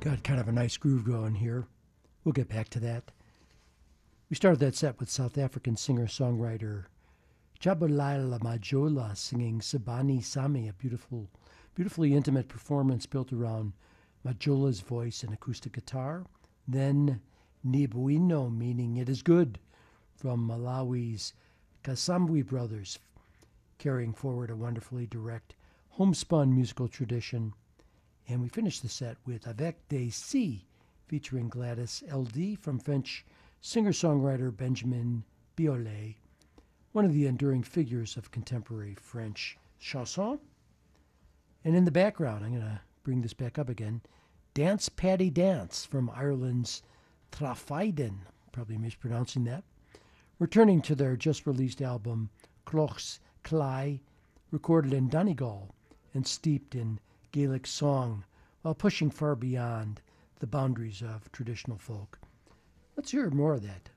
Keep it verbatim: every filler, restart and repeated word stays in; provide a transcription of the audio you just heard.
Got kind of a nice groove going here. We'll get back to that. We started that set with South African singer-songwriter Jabulani Majola singing Sibani Sami, a beautiful, beautifully intimate performance built around Majola's voice and acoustic guitar. Then Nibuino, meaning it is good, from Malawi's Kasambwe Brothers, carrying forward a wonderfully direct, homespun musical tradition. And we finished the set with Avec des Si, featuring Gladys L D from French singer-songwriter Benjamin Biolay, one of the enduring figures of contemporary French chanson. And in the background, I'm going to bring this back up again, Dance Paddy Dance from Ireland's Trafaidan, probably mispronouncing that, returning to their just-released album Clochs Clai, recorded in Donegal and steeped in Gaelic song while pushing far beyond the boundaries of traditional folk. Let's hear more of that.